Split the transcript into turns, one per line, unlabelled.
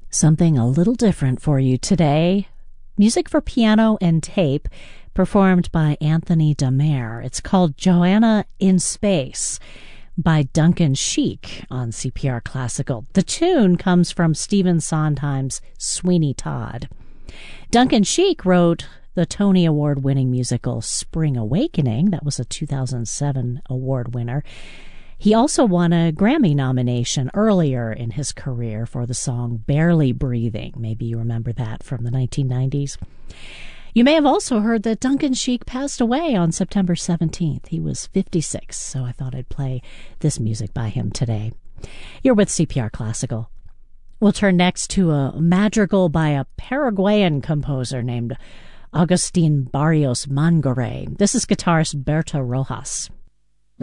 Something a little different for you today. Music for piano and tape, performed by Anthony Damer. It's called Joanna in Space by Duncan Sheik on CPR Classical. The tune comes from Stephen Sondheim's Sweeney Todd. Duncan Sheik wrote the Tony Award-winning musical Spring Awakening. That was a 2007 award winner. He also won a Grammy nomination earlier in his career for the song Barely Breathing. Maybe you remember that from the 1990s. You may have also heard that Duncan Sheik passed away on September 17th. He was 56, so I thought I'd play this music by him today. You're with CPR Classical. We'll turn next to a madrigal by a Paraguayan composer named Agustin Barrios Mangoré. This is guitarist Berta Rojas.